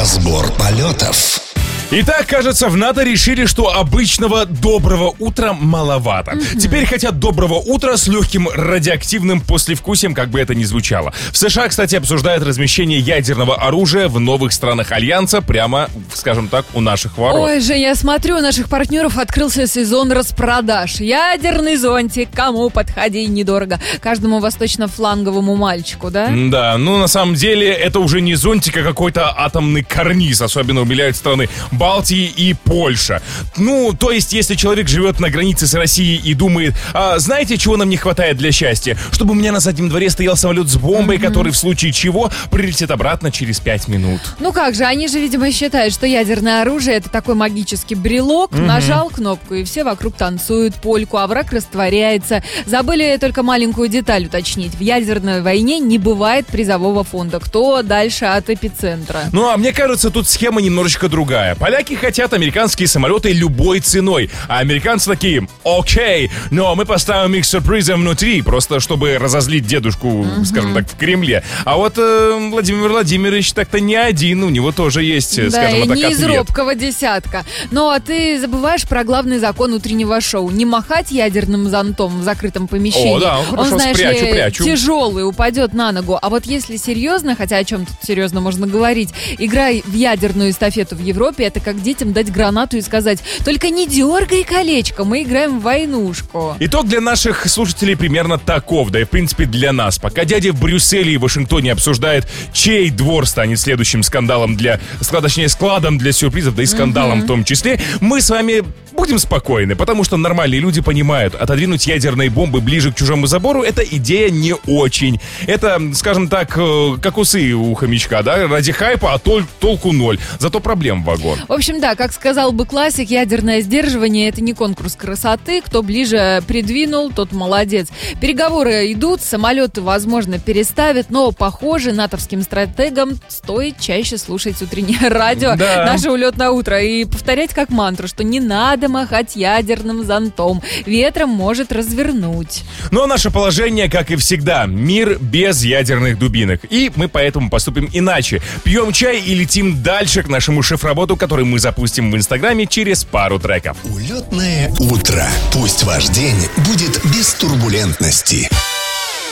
Разбор полетов. Итак, кажется, в НАТО решили, что обычного доброго утра маловато. Теперь хотят доброго утра с легким радиоактивным послевкусием, как бы это ни звучало. В США, кстати, обсуждают размещение ядерного оружия в новых странах Альянса прямо, скажем так, у наших ворот. Ой же, я смотрю, у наших партнеров открылся сезон распродаж. Ядерный зонтик, кому подходи, недорого. Каждому восточно-фланговому мальчику, да? Да, ну на самом деле это уже не зонтик, а какой-то атомный карниз. Особенно умиляют страны Балтии и Польша. Ну, то есть, если человек живет на границе с Россией и думает, знаете, чего нам не хватает для счастья? Чтобы у меня на заднем дворе стоял самолет с бомбой, который в случае чего прилетит обратно через 5 минут. Ну как же, они же, видимо, считают, что ядерное оружие — это такой магический брелок. Нажал кнопку, и все вокруг танцуют польку, а враг растворяется. Забыли только маленькую деталь уточнить. В ядерной войне не бывает призового фонда. Кто дальше от эпицентра? Ну, а мне кажется, тут схема немножечко другая. Поляки хотят американские самолеты любой ценой. А американцы такие: окей, но мы поставим их сюрпризом внутри, просто чтобы разозлить дедушку, скажем так, в Кремле. А вот Владимир Владимирович так-то не один, у него тоже есть, скажем так, не из ответ. робкого десятка. Но ты забываешь про главный закон утреннего шоу. Не махать ядерным зонтом в закрытом помещении. О, да, хорошо, он, знаешь спрячу. Тяжелый, упадет на ногу. А вот если серьезно, хотя о чем тут серьезно можно говорить, играй в ядерную эстафету в Европе, это как детям дать гранату и сказать: только не дергай колечко, мы играем в войнушку. Итог для наших слушателей примерно таков, да и в принципе для нас. Пока дядя в Брюсселе и Вашингтоне обсуждает, чей двор станет следующим скандалом складом для сюрпризов, да и скандалом в том числе, мы с вами будем спокойны, потому что нормальные люди понимают, отодвинуть ядерные бомбы ближе к чужому забору — это идея не очень. Это, скажем так, как усы у хомячка, да, ради хайпа, а толку ноль, зато проблем вагон. В общем, да, как сказал бы классик, ядерное сдерживание — это не конкурс красоты. Кто ближе придвинул, тот молодец. Переговоры идут, самолеты, возможно, переставят, но, похоже, натовским стратегам стоит чаще слушать утреннее радио, наше улетное утро, и повторять как мантру, что не надо махать ядерным зонтом. Ветром может развернуть. Но наше положение, как и всегда, мир без ядерных дубинок. И мы поэтому поступим иначе. Пьем чай и летим дальше к нашему шеф-работу, который мы запустим в Инстаграме через пару треков. Улетное утро. Пусть ваш день будет без турбулентности.